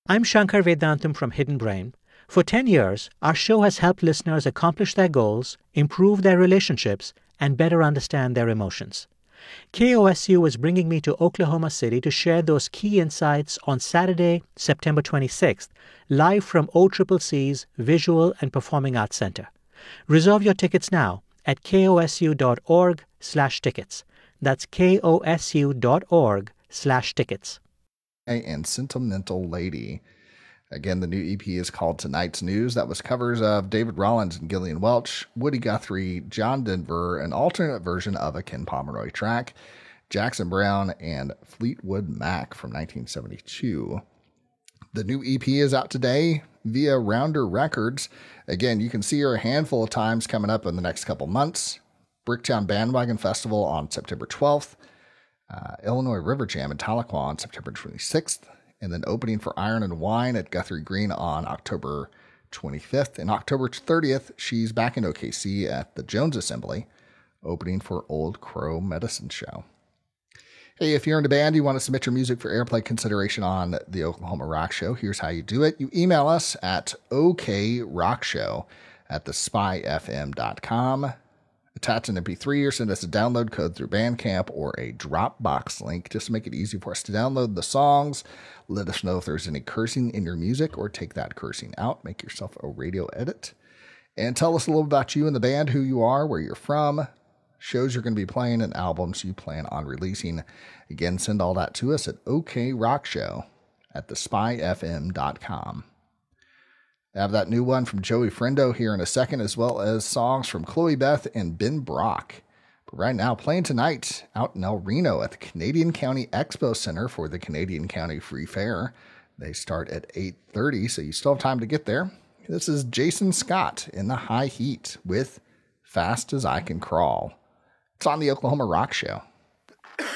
I'm Shankar Vedantam from Hidden Brain. For 10 years, our show has helped listeners accomplish their goals, improve their relationships, and better understand their emotions. KOSU is bringing me to Oklahoma City to share those key insights on Saturday, September 26th, live from OCCC's Visual and Performing Arts Center. Reserve your tickets now at kosu.org/tickets. That's kosu.org/tickets. And Sentimental Lady. Again, the new EP is called Tonight's News. That was covers of David Rollins and Gillian Welch, Woody Guthrie, John Denver, an alternate version of a Ken Pomeroy track, Jackson Browne, and Fleetwood Mac from 1972. The new EP is out today via Rounder Records. Again, you can see her a handful of times coming up in the next couple months. Bricktown Bandwagon Festival on September 12th. Illinois River Jam in Tahlequah on September 26th, and then opening for Iron and Wine at Guthrie Green on October 25th. And October 30th, she's back in OKC at the Jones Assembly, opening for Old Crow Medicine Show. Hey, if you're in a band, you want to submit your music for airplay consideration on the Oklahoma Rock Show, here's how you do it. You email us at okrockshow@thespyfm.com. Attach an MP3 or send us a download code through Bandcamp or a Dropbox link just to make it easy for us to download the songs. Let us know if there's any cursing in your music or take that cursing out. Make yourself a radio edit. And tell us a little about you and the band, who you are, where you're from, shows you're going to be playing, and albums you plan on releasing. Again, send all that to us at okrockshow@thespyfm.com. I have that new one from Joey Friendo here in a second, as well as songs from Chloe Beth and Ben Brock. But right now, playing tonight out in El Reno at the Canadian County Expo Center for the Canadian County Free Fair. They start at 8:30, so you still have time to get there. This is Jason Scott in the High Heat with Fast as I Can Crawl. It's on the Oklahoma Rock Show.